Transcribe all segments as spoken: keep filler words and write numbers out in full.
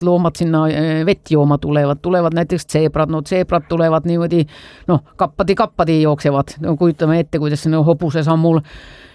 loomad sinna vett jooma tulevad, tulevad näiteks tseebrad, no tseebrad tulevad niimoodi, noh, kappadi-kappadi jooksevad, no kujutame ette, kuidas see no, hobuse sammul.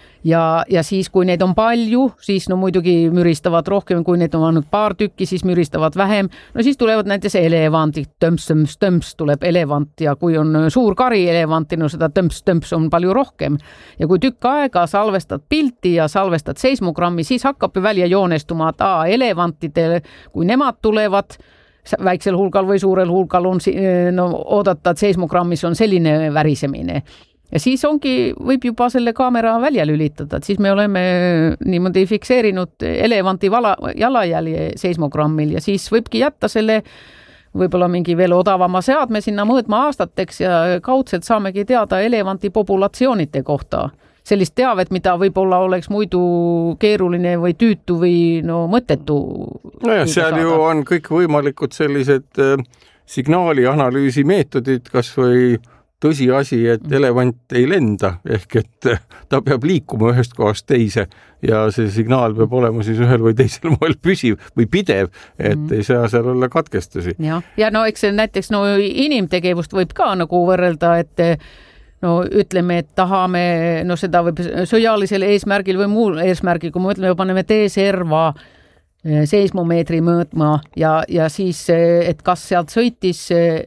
Ja, ja siis, kui neid on palju, siis no muidugi müristavad rohkem, kui neid on ainult paar tükki, siis müristavad vähem. No siis tulevad näiteks elevantid, tömps, tömps, tömps tuleb elevant ja kui on suur kari elevanti, no seda tömps, tömps on palju rohkem. Ja kui tükk aega salvestad pilti ja salvestad seismogrammi, siis hakkab välja joonestuma, et aa, elevantidel, kui nemad tulevad, väiksel hulgal või suurel hulgal on no, oodata, et seismogrammis on selline värisemine. Ja siis ongi, võib juba selle kaamera välja lülitada, et siis me oleme niimoodi fikseerinud elevanti vala, jalajälje seismogrammil ja siis võibki jätta selle võib-olla mingi veel odavama seadme sinna mõõtma aastateks ja kaudselt saamegi teada elevanti populatsioonite kohta. Sellist teavet, mida võib-olla oleks muidu keeruline või tüütu või no, mõttetu. No ja seal saada. Ju on kõik võimalikud sellised äh, signaali analüüsi meetodid, kas või tõsiasi, et elevant ei lenda, ehk et ta peab liikuma ühest kohast teise ja see signaal peab olema siis ühel või teisel moel püsiv või pidev, et mm. ei saa seal olla katkestusi. Ja, ja no eks näiteks no, inimtegevust võib ka nagu võrrelda, et no ütleme, et tahame no, seda võib sõjalisel eesmärgil või muul eesmärgil, kui me ütleme, paneme T-serva seismomeetri mõõtma ja, ja siis, et kas sealt sõitis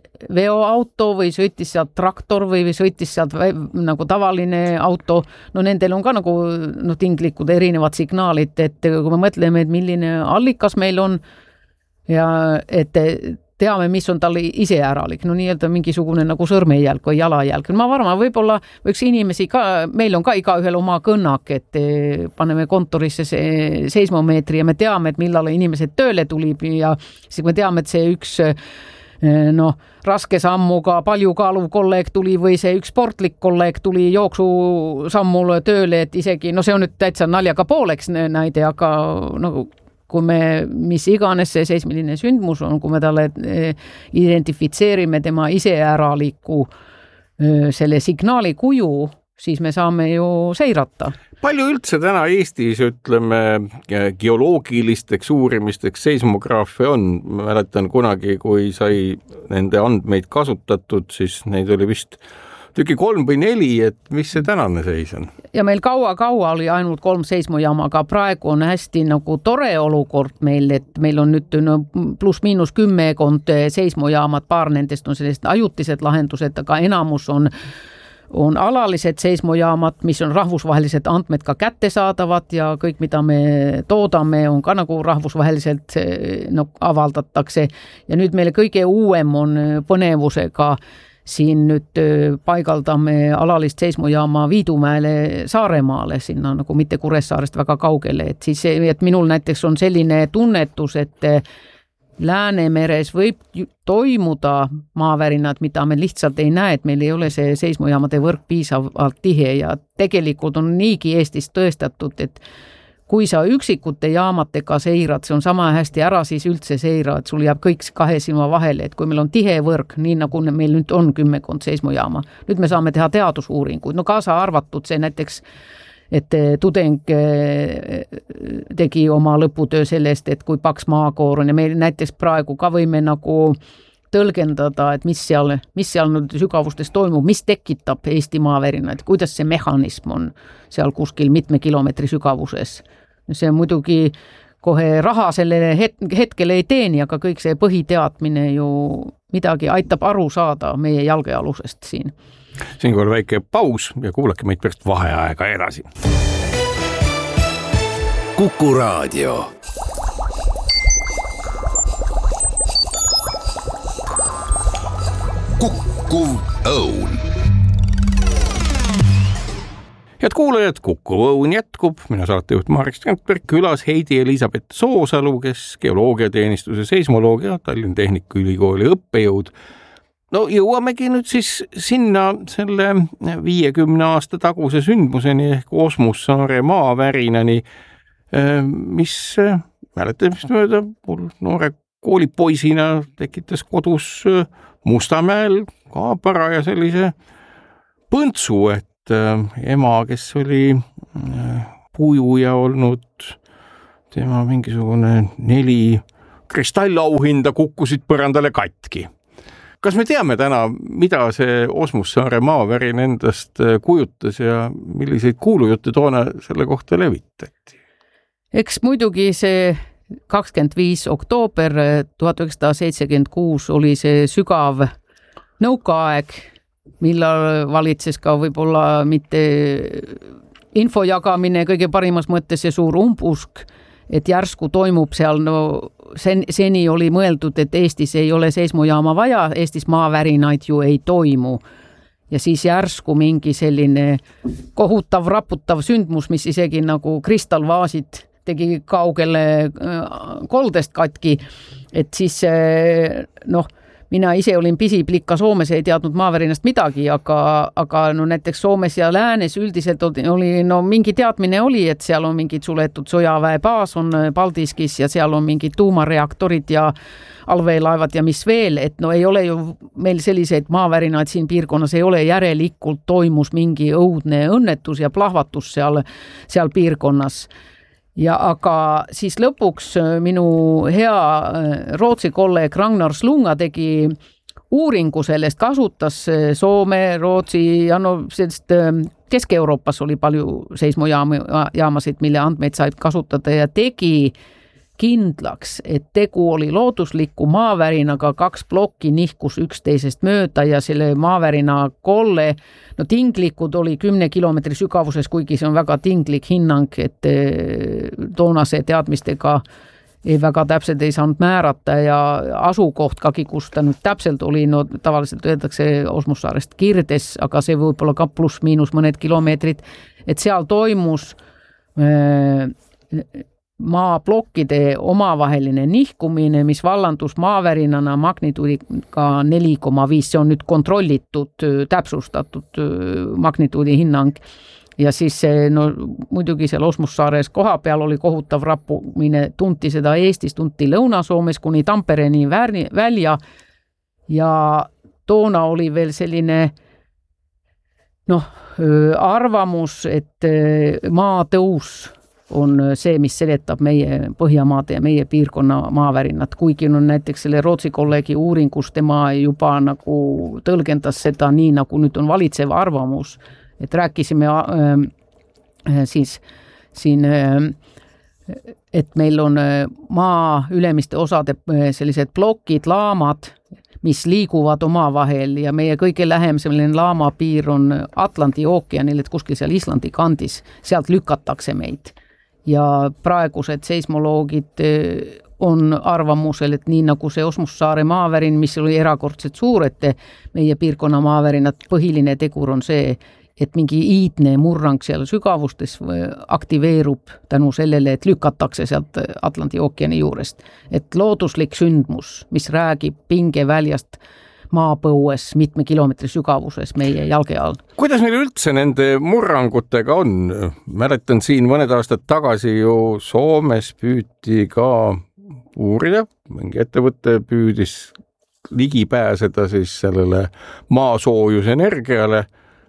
veoauto või sõitis sealt traktor või, või sõitis sealt nagu tavaline auto, no nendel on ka nagu no, tinglikud erinevad signaalid, et kui me mõtleme, et milline allikas meil on ja et teame, mis on tal ise äralik, no nii-öelda mingisugune nagu sõrmejälg või jalajälg. Ma varma, võib-olla võiks inimesi ka, meil on ka igaühel oma kõnnak, et paneme kontorisse see seismomeetri ja me teame, et millal inimesed tööle tulib ja siis me teame, et see üks no, raske sammuga palju kaaluv kolleeg tuli või see üks sportlik kolleeg tuli jooksu sammul tööle, et isegi, no see on nüüd täitsa naljaga pooleks näide, aga nagu kui me, mis iganes see seismiline sündmus on, kui me talle identifitseerime tema iseäraliku selle signaali kuju, siis me saame ju seirata. Palju üldse täna Eestis, ütleme, geoloogilisteks uurimisteks seismograafe on? Ma mäletan kunagi, kui sai nende andmeid kasutatud, siis neid oli vist tüki kolm või neli, et mis see tänane seis on? Ja meil kaua-kaua oli ainult kolm seismojaama, aga praegu on hästi nagu tore olukord meil, et meil on nüüd no, pluss miinus kümmekond seismojaamat, paar nendest on sellised ajutised lahendused, aga enamus on on alalised seismojaamad, mis on rahvusvahelised andmed ka kättesaadavad ja kõik, mida me toodame, on ka nagu rahvusvaheliselt no, avaldatakse. Ja nüüd meile kõige uuem on põnevusega siin nüüd paigaldame alalist seismojaama Viidumäele Saaremaale, sinna nagu mitte Kuressaarest väga kaugele. Et siis, et minul näiteks on selline tunnetus, et Läänemeres võib toimuda maavärinad, mida me lihtsalt ei näe, et meil ei ole see seismojaamade võrk piisavalt tihe ja tegelikult on niigi Eestis tõestatud, et kui sa üksikute jaamatega seirad, see on sama hästi ära, siis üldse seira, et sul jääb kõik kahe silma vahele, et kui meil on tihe võrk, nii nagu meil nüüd on kümmekond seismojaama, nüüd me saame teha teadusuuringuid, no kaasa arvatud see näiteks, et tudeng tegi oma lõputöö sellest, et kui paks maakoor on ja meil näiteks praegu ka võime nagu tõlgendada, et mis seal, mis seal nüüd sügavustes toimub, mis tekitab Eesti maavärinaid, kuidas see mehhanism on seal kuskil mitme kilomeetri sügavuses. See muidugi kohe raha sellele hetkel ei teeni, aga kõik see põhiteadmine ju midagi aitab aru saada meie jalgealusest siin. Siinkohal väike paus ja kuulake meid pärast vaheaega edasi. Kuku Raadio. Kukkuv õun. Head kuulajad, Kukkuv õun jätkub. Mina saatejuht Marek Strandberg, külas Heidi Elisabeth Soosalu, kes geoloogiateenistuse seismoloogia Tallinna Tehnikaülikooli õppejõud. No jõuamegi nüüd siis sinna selle viiekümne aasta taguse sündmuseni ehk Osmussaare maavärinani, mis mäletamist mööda mul noore koolipoisina tekitas kodus Mustamäel ka paraja sellise põntsu, et ema, kes oli pujuja olnud, tema mingisugune neli kristallauhinda kukkusid põrandale katki. Kas me teame täna, mida see Osmussaare maavärin endast kujutas ja milliseid kuulujutte toona selle kohta levitati? Eks muidugi see kakskümmend viis oktoober tuhat üheksasada seitsekümmend kuus oli see sügav nõukaaeg, millal valitses ka võib-olla mitte info jagamine kõige parimas mõttes ja suur umbusk, et järsku toimub seal, no sen, seni oli mõeldud, et Eestis ei ole seismojaama vaja, Eestis maavärinaid ju ei toimu. Ja siis järsku mingi selline kohutav, raputav sündmus, mis isegi nagu kristalvaasid tegi kaugele koldest katki, et siis noh, mina ise olin pisiplikka Soomes, ei teadnud maavärinast midagi, aga, aga no näiteks Soomes ja Läänes üldiselt oli, no mingi teadmine oli, et seal on mingid suletud sõjaväebaas on Paldiskis ja seal on mingid tuumareaktorid ja allveelaevad ja mis veel, et no ei ole ju meil selliseid maavärinaid siin piirkonnas, ei ole, järelikult toimus mingi õudne õnnetus ja plahvatus seal, seal piirkonnas. Ja aga siis lõpuks minu hea Rootsi kolleeg Ragnar Slunga tegi uuringu sellest, kasutas Soome, Rootsi ja no sellest Kesk-Euroopas oli palju seismojaamasid, mille andmeid said kasutada ja tegi kindlaks, et tegu oli loodusliku maavärinaga, kaks plokki nihkus üksteisest mööda ja selle maavärina kolle, no tinglikud oli kümne kilomeetri sügavuses, kuigi see on väga tinglik hinnang, et toonase teadmistega ei väga täpselt ei saanud määrata ja asukoht kagi, kus ta nüüd täpselt oli, no tavaliselt öeldakse Osmussaarest Kirdes, aga see võib olla ka pluss miinus mõned kilomeetrid, et seal toimus äh, maaplokkide omavaheline nihkumine, mis vallandus maavärinana magnituudiga neli koma viis, see on nüüd kontrollitud, täpsustatud magnituudi hinnang. Ja siis see, no muidugi seal Osmussaares koha peal oli kohutav rappumine, tunti seda Eestis, tunti Lõuna-Soomes kuni Tampereni välja ja toona oli veel selline noh, arvamus, et maatõus on see, mis seletab meie Põhjamaade ja meie piirkonna maavärinat, kuigi no näiteks selle Rootsi kolleegi uuringus tema juba nagu tõlgendas seda nii, nagu nüüd on valitsev arvamus, et rääkisime äh, siis siin, äh, et meil on maa ülemiste osade sellised plokid, laamad, mis liiguvad omavahel ja meie kõige lähem selline laamapiir on Atlandi ookeanil, et kuskil seal Islandi kandis, sealt lükatakse meid. Ja praegused seismoloogid on arvamusel, et nii nagu see Osmussaare maavärin, mis oli erakordselt suur, et meie piirkonna maavärinat põhiline tegur on see, et mingi iidne murrang seal sügavustes aktiveerub tänu sellele, et lükatakse sealt Atlandi ookeani juurest. Et looduslik sündmus, mis räägib pingeväljast maapõues mitme kilomeetri sügavuses meie jalge all. Kuidas meil üldse nende murrangutega on? Mäletan siin mõned aastad tagasi ju Soomes püüti ka uurida, mingi ettevõte püüdis ligi pääseda siis sellele maasoojuse energiale.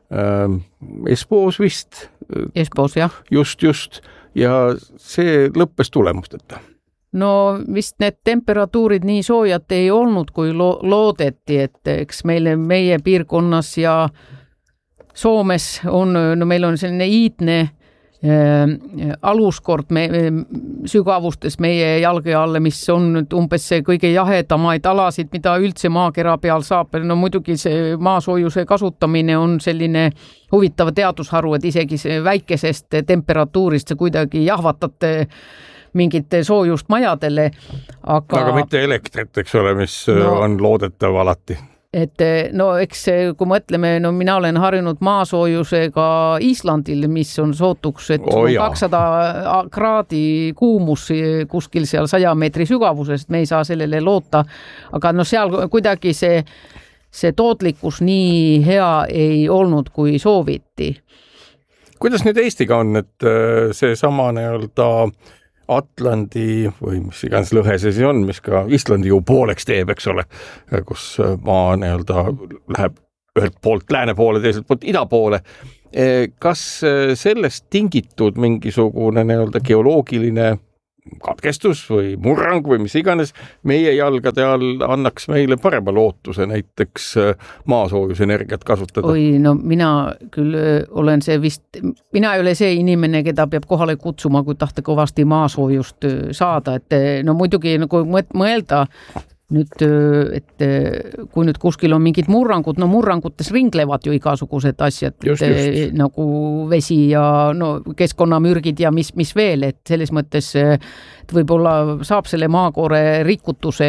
Espoos vist. Espoos, jah. Just, just. Ja see lõppes tulemusteta. No vist need temperatuurid nii soojad ei olnud, kui lo- loodeti, et eks meile meie piirkonnas ja Soomes on, no meil on selline iidne äh, aluskord me, sügavustes meie jalge alle, mis on umbes see kõige jahedamaid alasid, mida üldse maakera peal saab. No muidugi see maasoojuse kasutamine on selline huvitav teadusharu, et isegi see väikesest temperatuurist see kuidagi jahvatate mingit soojust majadele, aga... aga mitte elektrit, eks ole, mis no, on loodetav alati. Et no eks kui mõtleme, no mina olen harjunud maasoojusega Islandil, mis on sootuks, et oh, kakssada kraadi kuumus kuskil seal saja meetri sügavuses, et me ei saa sellele loota, aga no seal kuidagi see, see tootlikkus nii hea ei olnud, kui sooviti. Kuidas nüüd Eestiga on, et see sama nii-öelda Atlandi või mis iganes lõhe see siis on, mis ka Islandi ju pooleks teeb, eks ole, kus maa nii-öelda läheb ühelt poolt lääne poole, teiselt poolt ida poole. Kas sellest tingitud mingisugune nii-öelda geoloogiline katkestus või murrang või mis iganes meie jalgade all annaks meile parema lootuse näiteks maasoojusenergiat kasutada? Oi, no mina küll olen see vist, mina ei ole see inimene, keda peab kohale kutsuma, kui tahta kõvasti maasoojust saada, et no muidugi nagu mõelda nüüd, et kui nüüd kuskil on mingid murrangud, no murrangutes ringlevad ju igasugused asjad, just, just. nagu vesi ja no keskkonnamürgid ja mis, mis veel, et selles mõttes et võib-olla saab selle maakoore rikutuse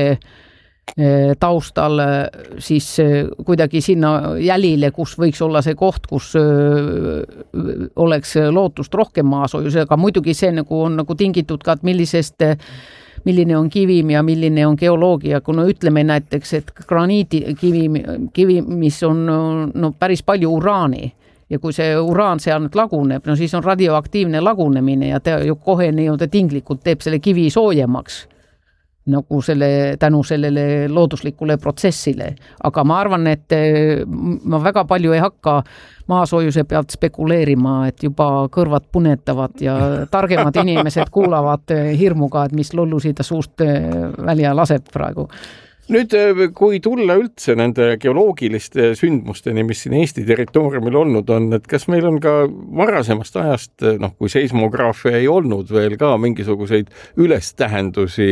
taustal siis kuidagi sinna jälile, kus võiks olla see koht, kus oleks lootust rohkem maasoojuse, aga muidugi see nagu on nagu tingitud ka, et millisest milline on kivim ja milline on geoloogia, kuna ütleme näiteks, et graniidi kivi, kivi, mis on no, päris palju uraani ja kui see uraan seal nüüd laguneb, no siis on radioaktiivne lagunemine ja ta ju kohe nii-öelda tinglikult teeb selle kivi soojemaks nagu selle, tänu sellele looduslikule protsessile. Aga ma arvan, et ma väga palju ei hakka maasoojuse pealt spekuleerima, et juba kõrvad punetavad ja targemad inimesed kuulavad hirmuga, et mis lollusi ta suust välja laseb praegu. Nüüd, kui tulla üldse nende geoloogiliste sündmusteni, mis siin Eesti territooriumil olnud on, et kas meil on ka varasemast ajast, noh, kui seismograafia ei olnud veel ka mingisuguseid ülestähendusi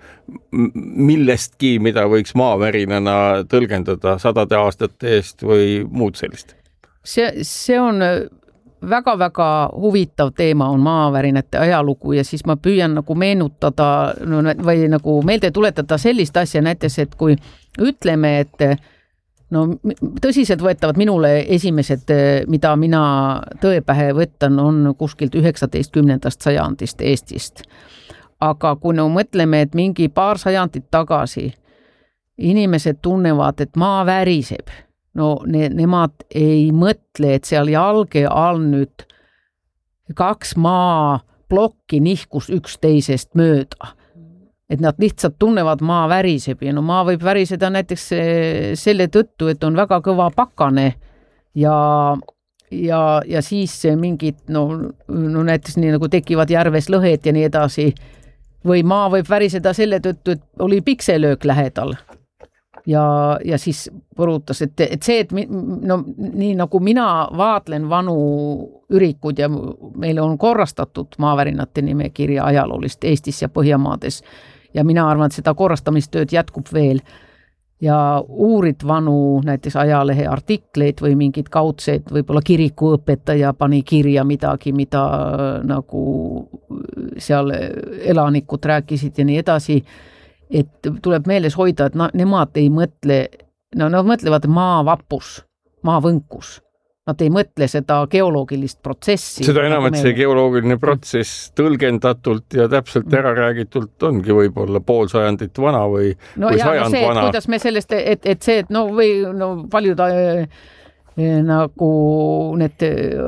millestki, mida võiks maavärinana tõlgendada sadade aastate eest või muud sellist? See, see on väga-väga huvitav teema on maavärinate ajalugu ja siis ma püüan nagu meenutada no, või nagu meelde tuletada sellist asja näiteks, et kui ütleme, et no tõsiselt võetavad minule esimesed, mida mina tõepähe võtan, on kuskilt üheksateistkümnendast sajandist Eestist. Aga kui no mõtleme, et mingi paar sajandit tagasi inimesed tunnevad, et maa väriseb, no ne, nemad ei mõtle, et seal jalge all nüüd kaks maaplokki nihkus üksteisest mööda. Et nad lihtsalt tunnevad maa väriseb ja no maa võib väriseda näiteks selle tõttu, et on väga kõva pakane ja, ja, ja siis mingid, no, no näiteks nii nagu tekivad järves lõhed ja nii edasi. Või maa võib väriseda selle tõttu, et oli pikselöök lähedal. Ja, ja siis põrutas, et, et see, et no, nii nagu mina vaatlen vanu ürikud ja meil on korrastatud maavärinate nimekirja ajaloolist Eestis ja Põhjamaades ja mina arvan, et seda korrastamistööd jätkub veel ja uurid vanu näiteks ajalehe artikleid või mingid kaudseid, võib-olla kirikuõpetaja pani kirja midagi, mida nagu seal elanikud rääkisid ja nii edasi, et tuleb meeles hoida, et na, nemad ei mõtle, no nad mõtlevad maavapus, maavõnkus. Nad ei mõtle seda geoloogilist protsessi. Seda enam, et see geoloogiline protsess tõlgendatult ja täpselt ära räägitult ongi võib-olla pool sajandit vana või, no või ja, sajand no see, vana. Kuidas me sellest, et, et see, et no või no paljud äh, nagu need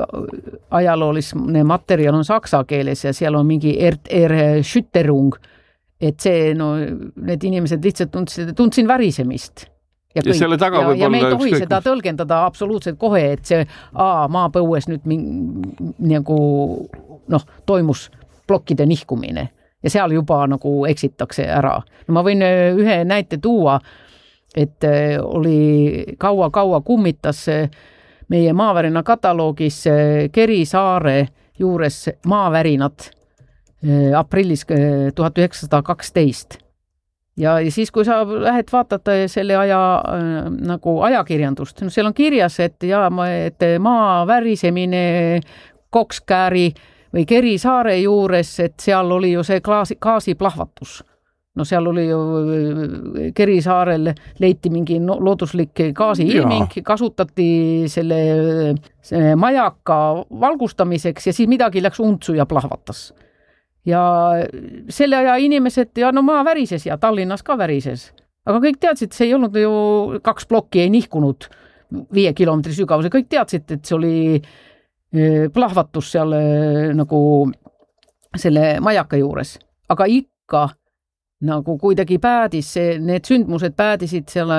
ajalooline materjal on saksa keeles ja seal on mingi er, er, schütterung, et see, no need inimesed lihtsalt tundsid, tundsin värisemist. Ja, kõik, ja, taga ja, ja me ei tohi ükskõik... seda tõlgendada absoluutselt kohe, et see aa, maapõues nüüd mingi, nagu noh, toimus plokkide nihkumine ja seal juba nagu eksitakse ära. No ma võin ühe näite tuua, et oli kaua-kaua kummitas meie maavärina kataloogis Keri saare juures maavärinad aprillis tuhat üheksasada kaksteist. Ja, ja siis, kui sa lähed vaatata selle aja äh, nagu ajakirjandust, no seal on kirjas, et, ja, et maa värisemine Kokskääri või Keri saare juures, et seal oli ju see gaasi, gaasiplahvatus. No seal oli ju Keri saarel leiti mingi looduslik gaasiilming, kasutati selle, selle majaka valgustamiseks ja siis midagi läks untsu ja plahvatas. Ja selle aja inimesed, ja no maa värises ja Tallinnas ka värises. Aga kõik teadsid, see ei olnud ju kaks plokki ei nihkunud viie kilomeetri sügavuse. Kõik teadsid, et see oli plahvatus seal nagu selle majaka juures. Aga ikka nagu kuidagi päädis, need sündmused päädisid selle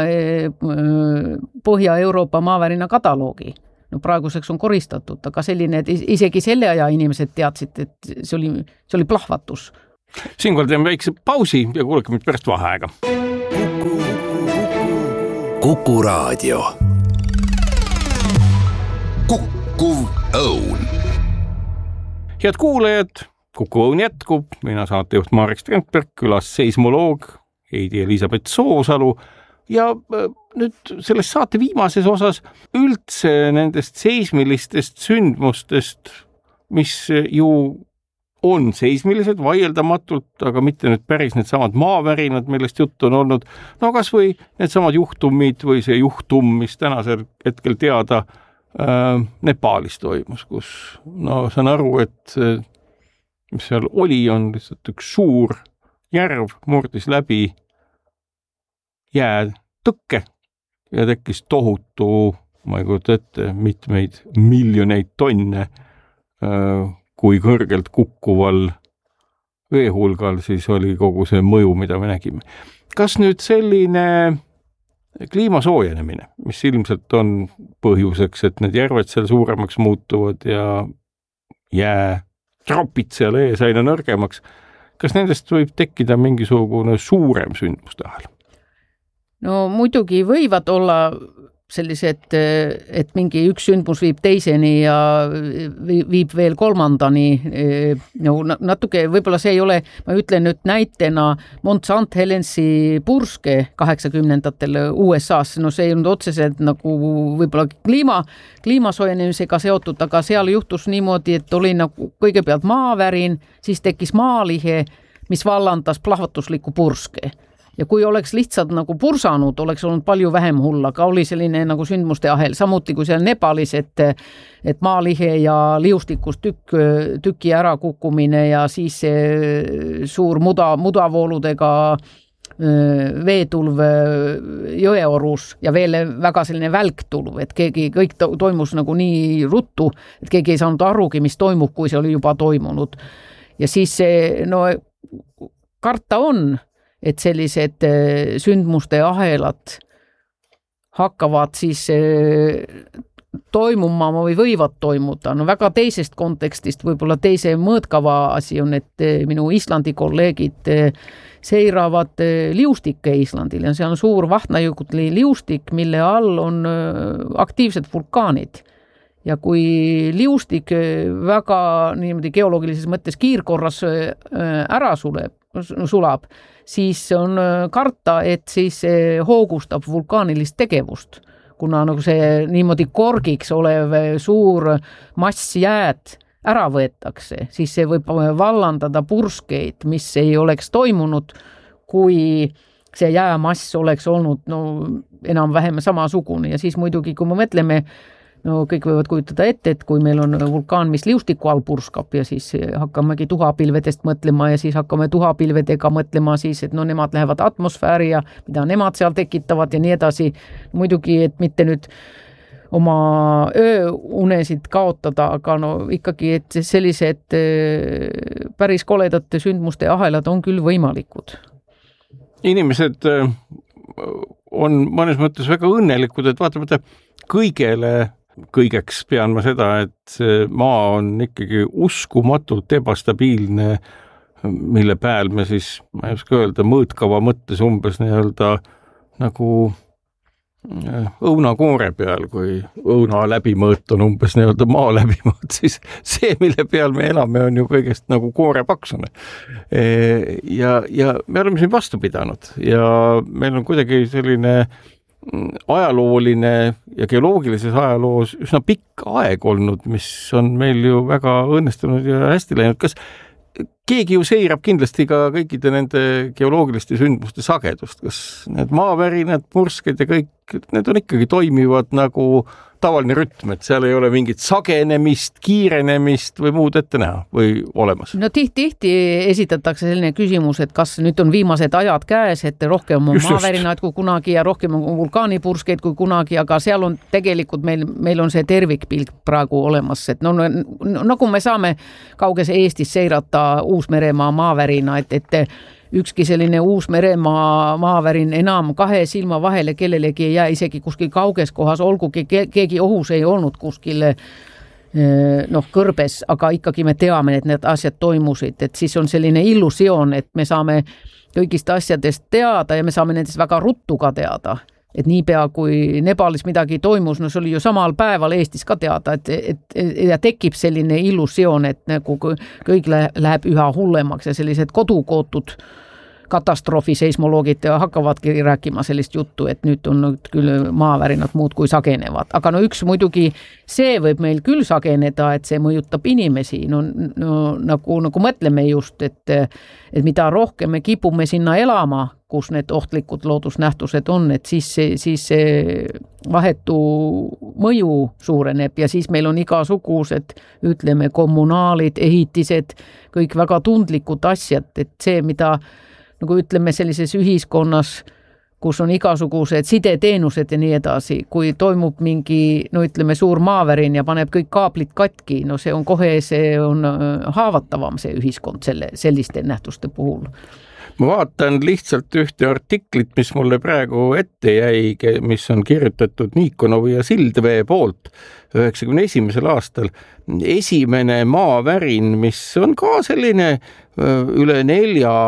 Põhja-Euroopa maavärina kataloogi. No praeguseks on koristatud, aga selline, et isegi selle aja inimesed teadsid, et see oli, see oli plahvatus. Siinkohal teeme väikse pausi ja kuulake meid pärast vaheaega. Kuku Raadio. Kukkuv Õun. Head kuulajad, Kuku Õun jätkub. Mina saatejuht Marek Strandberg, külas seismoloog Heidi-Elisabeth Soosalu. Ja nüüd selles saate viimases osas üldse nendest seismilistest sündmustest, mis ju on seismilised vaieldamatult, aga mitte nüüd päris need samad maavärinad, millest juttu on olnud. No kas või need samad juhtumid või see juhtum, mis tänasel hetkel teada äh, Nepaalis toimus, kus no saan aru, et mis seal oli, on lihtsalt üks suur järv murdis läbi jäätõkke ja tekkis tohutu, ma ei kujuta ette, mitmeid miljoneid tonne kui kõrgelt kukkuval veehulgal siis oli kogu see mõju, mida me nägime. Kas nüüd selline kliima soojenemine, mis ilmselt on põhjuseks, et need järved seal suuremaks muutuvad ja jäätropid seal ees aina nõrgemaks, kas nendest võib tekkida mingisugune suurem sündmuste ahel? No muidugi võivad olla sellised, et mingi üks sündmus viib teiseni ja viib veel kolmandani. No, natuke, võib-olla see ei ole, ma ütlen nüüd näitena Mount Saint Helensi purske kaheksakümnendatel U S A-s. No see ei olnud otseselt nagu võib-olla kliima, kliimasoojenemisega seotud, aga seal juhtus niimoodi, et oli nagu kõigepealt maavärin, siis tekkis maalihe, mis vallandas plahvatusliku purske. Ja kui oleks lihtsalt nagu pursanud, oleks olnud palju vähem hull, aga oli selline nagu sündmuste ahel. Samuti kui seal Nepalis, et, et maalihe ja liustikust tükk, tüki ära kukkumine ja siis see suur muda, mudavooludega veetulv jõeorus ja veel väga selline välktulv, et keegi, kõik toimus nagu nii ruttu, et keegi ei saanud arugi, mis toimub, kui see oli juba toimunud. Ja siis see, no karta on, et sellised sündmuste ahelad hakkavad siis toimuma või võivad toimuda. No väga teisest kontekstist, võib-olla teise mõõtkava asi on, et minu Islandi kolleegid seiravad liustikke Islandil ja see on suur Vahtnajökulli liustik, mille all on aktiivsed vulkaanid. Ja kui liustik väga niimoodi geoloogilises mõttes kiirkorras ära suleb, sulab, siis on karta, et siis hoogustab vulkaanilist tegevust, kuna nagu see niimoodi korgiks olev suur mass jääd ära võetakse, siis see võib vallandada purskeid, mis ei oleks toimunud, kui see jäämass oleks olnud no, enam-vähem samasugune ja siis muidugi, kui me mõtleme, no kõik võivad kujutada ette, et kui meil on vulkaan, mis liustiku all purskab ja siis hakkamegi tuhapilvedest mõtlema ja siis hakkame tuhapilvedega mõtlema siis, et no nemad lähevad atmosfääri ja mida nemad seal tekitavad ja nii edasi. Muidugi, et mitte nüüd oma ööunesid kaotada, aga no ikkagi, et sellised päris koledate sündmuste ahelad on küll võimalikud. Inimesed on mõnes mõttes väga õnnelikud, et vaatamata kõigele kõigeks pean ma seda, et maa on ikkagi uskumatult ebastabiilne, mille pääl me siis, ma ei oska öelda, mõõtkava mõttes umbes nii-öelda nagu õunakoore peal, kui õuna läbimõõt on umbes nii-öelda maa läbimõõt, siis see, mille peal me elame, on ju kõigest nagu koore paksune. Ja, ja me oleme siin vastu pidanud ja meil on kuidagi selline ajalooline ja geoloogilises ajaloos üsna pikk aeg olnud, mis on meil ju väga õnnestunud ja hästi läinud. Kas keegi ju seirab kindlasti ka kõikide nende geoloogiliste sündmuste sagedust, kas need maavärinad, pursked ja kõik, need on ikkagi toimivad nagu tavaline rütm, et seal ei ole mingit sagenemist, kiirenemist või muud ette näha või olemas? No tihti esitatakse selline küsimus, et kas nüüd on viimased ajad käes, et rohkem on maavärinaid kui kunagi ja rohkem on vulkaanipurskeid kui kunagi, aga seal on tegelikult meil, meil on see tervikpilt praegu olemas, et no, no nagu me saame kauges Eestis seirata Uus-Meremaa maavärina, et, et ükski selline Uus-Meremaa maavärin enam kahe silma vahele kellelegi ei jää isegi kuskil kauges kohas, olgugi keegi ohus ei olnud kuskil noh, kõrbes, aga ikkagi me teame, et need asjad toimusid, et siis on selline illusioon, et me saame kõigist asjadest teada ja me saame nendest väga ruttu ka teada. Et niipea, kui Nepalis midagi toimus, no see oli ju samal päeval Eestis ka teada, et, et ja tekib selline illusioon, et nagu kõik läheb üha hullemaks ja sellised kodukootud katastroofi seismoloogid hakkavadki rääkima sellist juttu, et nüüd on nüüd küll maavärinad muud kui sagenevad. Aga no üks muidugi see võib meil küll sageneda, et see mõjutab inimesi. No, no nagu, nagu mõtleme just, et, et mida rohkem me kipume sinna elama, kus need ohtlikud loodusnähtused on, et siis, siis see vahetu mõju suureneb ja siis meil on igasugused, ütleme, kommunaalid, ehitised, kõik väga tundlikud asjad, et see, mida nagu ütleme sellises ühiskonnas, kus on igasugused sideteenused ja nii edasi, kui toimub mingi, no ütleme, suur maavärin ja paneb kõik kaablid katki, no see on kohe, see on haavatavam see ühiskond selle, selliste nähtuste puhul. Ma vaatan lihtsalt ühte artiklit, mis mulle praegu ette jäi, mis on kirjutatud Nikonovi ja Sildvee poolt üheksakümne esimesel aastal. Esimene maavärin, mis on ka selline üle nelja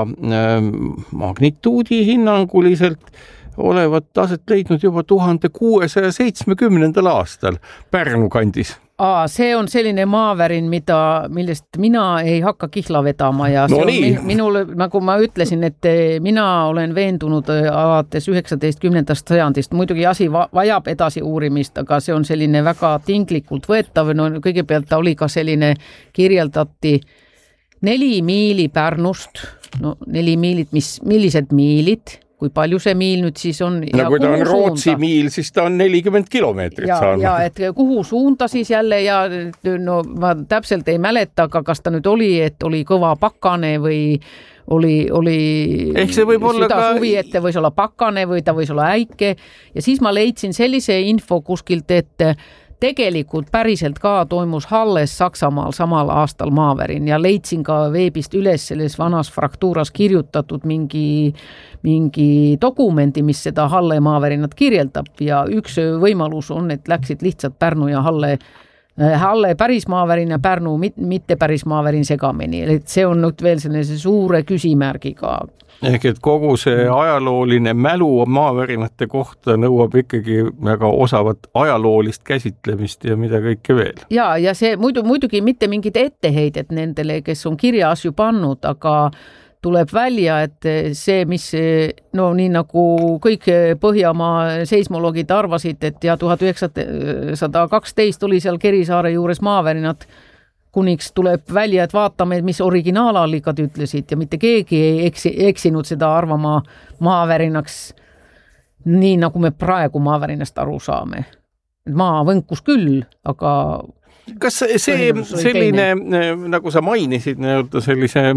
magnituudi hinnanguliselt olevat aset leidnud juba tuhande kuuesaja seitsmekümnendal aastal Pärnu kandis. Aa, see on selline maavärin, mida, millest mina ei hakka kihla vedama ja see no on min, minul, nagu ma ütlesin, et mina olen veendunud alates üheksateistkümnendast sajandist. Muidugi asi vajab edasi uurimist, aga see on selline väga tinglikult võetav. No, kõigepealt ta oli ka selline, kirjeldati neli miili Pärnust, no neli miilit, mis, millised miilid, kui palju see miil nüüd siis on. No kui ta on Rootsi suunda? Miil, siis ta on nelikümmend kilomeetrit ja, saanud. Ja et kuhu suunda siis jälle ja no ma täpselt ei mäleta, aga kas ta nüüd oli, et oli kõva pakane või oli, oli ehk see võib olla ka suvi, et ta võis olla pakane või ta võis olla äike ja siis ma leidsin sellise info kuskilt, et tegelikult päriselt ka toimus Halles Saksamaal samal aastal maavärin ja leidsin ka veebist üles selles vanas fraktuuras kirjutatud mingi, mingi dokumendi, mis seda Halle maavärinat kirjeldab ja üks võimalus on, et läksid lihtsalt Pärnu ja Halle, Halle päris maavärin ja Pärnu mitte päris maavärin segamini. Et see on nüüd veel sellise suure küsimärgiga. Ehk et kogu see ajalooline mälu maavärinate kohta nõuab ikkagi väga osavat ajaloolist käsitlemist ja mida kõike veel. Ja, ja see muidu, muidugi mitte mingid etteheidet nendele, kes on kirja asju pannud, aga tuleb välja, et see, mis no nii nagu kõik Põhjamaa seismoloogid arvasid, et ja tuhat üheksasada kaksteist oli seal Kerisaare juures maavärinad, kuniks tuleb välja, et vaatame, mis originaalallikad ütlesid ja mitte keegi ei eksi, eksinud seda arvama maavärinaks nii, nagu me praegu maavärinast aru saame. Maa võnkus küll, aga kas see selline, nagu sa mainisid, sellise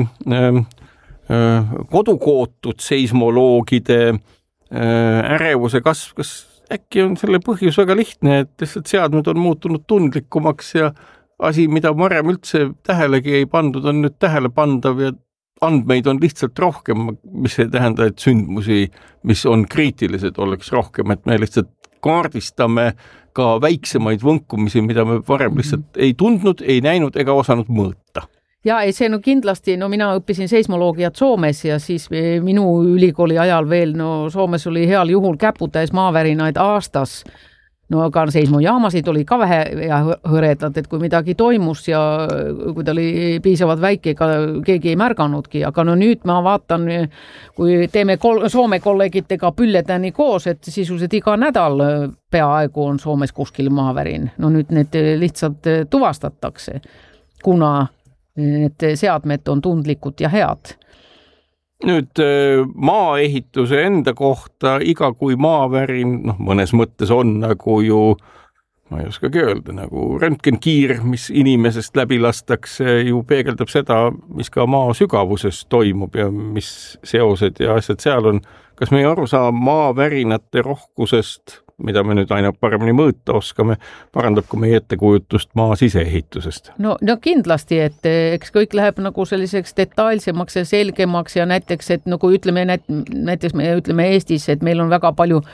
kodukootud seismoloogide ärevuse kasv, kas äkki on selle põhjus väga lihtne, et lihtsalt seadmed on muutunud tundlikumaks ja asi, mida varem üldse tähelegi ei pandud, on nüüd tähele pandav ja andmeid on lihtsalt rohkem, mis ei tähenda, et sündmusi, mis on kriitilised, oleks rohkem, et me lihtsalt kaardistame ka väiksemaid võnkumisi, mida me varem lihtsalt ei tundnud, ei näinud ega osanud mõõta. Ja ei, see no kindlasti, no mina õppisin seismoloogiat Soomes ja siis minu ülikooli ajal veel, no Soomes oli heal juhul käputäis maavärinaid aastas. No aga seismojaamasid oli ka vähe ja hõredad, et kui midagi toimus ja kui ta oli piisavalt väike, ega keegi ei märganudki, aga no nüüd ma vaatan, kui teeme kol- Soome kollegitega pülletääni koos, et sisuliselt iga nädal peaaegu on Soomes kuskil maavärin. No nüüd need lihtsalt tuvastatakse, kuna need seadmed on tundlikud ja head. Nüüd maaehituse enda kohta iga kui maavärin, noh mõnes mõttes on nagu ju, ma ei oskagi öelda, nagu röntgenkiir, mis inimesest läbi lastakse, ju peegeldab seda, mis ka maa sügavuses toimub ja mis seosed ja asjad seal on. Kas me ei aru saa maavärinate rohkusest, mida me nüüd aina paremini mõõta oskame, parandab ka meie ettekujutust maa siseehitusest? No, no kindlasti, et eks kõik läheb nagu selliseks detailsemaks ja selgemaks ja näiteks, et nagu ütleme, näiteks me ütleme Eestis, et meil on väga palju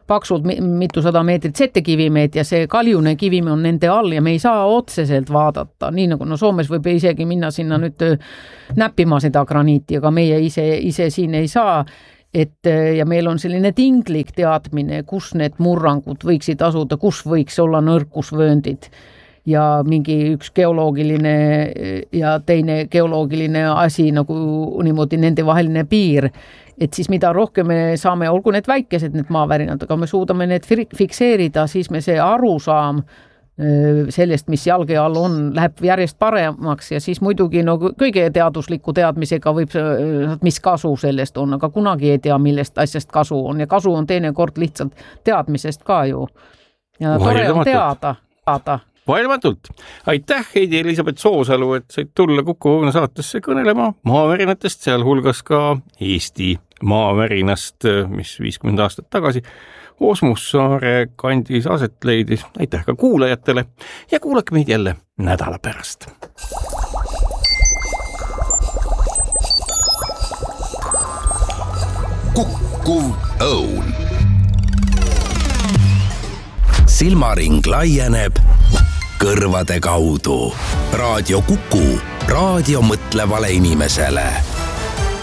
paksult mitusada meetrit settekivimeed ja see kaljune kivime on nende all ja me ei saa otseselt vaadata, nii nagu no Soomes võib isegi minna sinna nüüd näppima seda graniiti, aga meie ise, ise siin ei saa. Et, ja meil on selline tinglik teadmine, kus need murrangud võiksid asuda, kus võiks olla nõrkusvööndid ja mingi üks geoloogiline ja teine geoloogiline asi nagu niimoodi nende vaheline piir. Et siis mida rohkem me saame, olgu need väikesed need maavärinad, aga me suudame need fikseerida, siis me see arusaam sellest, mis jalge all on, läheb järjest paremaks ja siis muidugi no, kõige teadusliku teadmisega võib, mis kasu sellest on, aga kunagi ei tea, millest asjast kasu on ja kasu on teinekord lihtsalt teadmisest ka ju. Ja tore on teada, teada. Vahelmatult. Aitäh, Heidi Elisabeth Soosalu, et said tulla Kuku Õuna saatesse kõnelema maavärinatest, seal hulgas ka Eesti maavärinast, mis viiskümmend aastat tagasi Osmussaare kandis aset leidis. Aitäh ka kuulajatele ja kuulake meid jälle nädala pärast. Kuku Õun. Silmaring laieneb kõrvade kaudu. Raadio Kuku, raadio mõtlevale inimesele.